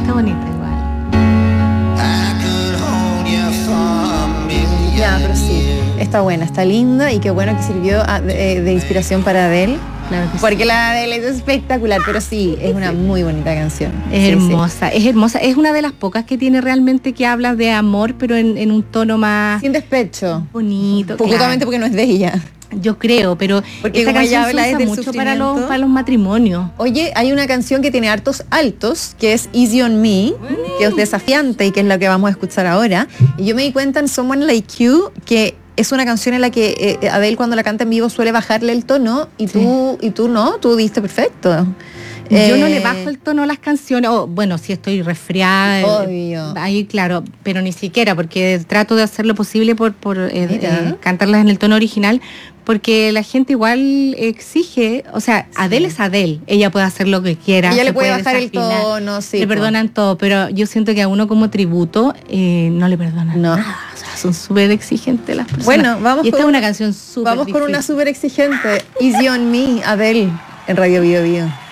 está bonita igual. Ya, pero sí, está buena, está linda y qué bueno que sirvió de inspiración para Adele. Claro que Porque la Adele es espectacular, pero sí, es una muy bonita canción. Es Sí, hermosa, sí. Es hermosa. Es una de las pocas que tiene realmente que habla de amor, pero en un tono más... Sin despecho. Bonito. Justamente porque no es de ella. Yo creo, pero porque esta como ella canción habla se usa del mucho sufrimiento. para los matrimonios. Oye, hay una canción que tiene hartos altos, que es Easy on Me, que es desafiante y que es la que vamos a escuchar ahora. Y yo me di cuenta en Someone Like You que es una canción en la que Adele cuando la canta en vivo suele bajarle el tono y tú no, tú diste perfecto. Yo no le bajo el tono a las canciones, bueno, si estoy resfriada, obvio. Ahí claro, pero ni siquiera, porque trato de hacer lo posible por cantarlas en el tono original, porque la gente igual exige, o sea, sí. Adele es Adele, ella puede hacer lo que quiera. Ella le puede bajar desafinar, el tono, sí. Le perdonan todo, pero yo siento que a uno como tributo no le perdonan nada. O sea, son súper exigentes las personas. Bueno, vamos y esta es una canción súper Vamos con una súper exigente, Easy on Me, Adele, en Radio Bio Bio.